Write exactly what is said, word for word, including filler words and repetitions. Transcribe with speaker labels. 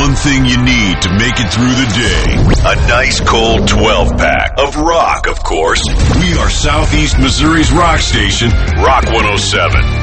Speaker 1: one thing you need to make it through the day. A nice cold twelve-pack of rock, of course. We are Southeast Missouri's rock station, Rock one oh seven.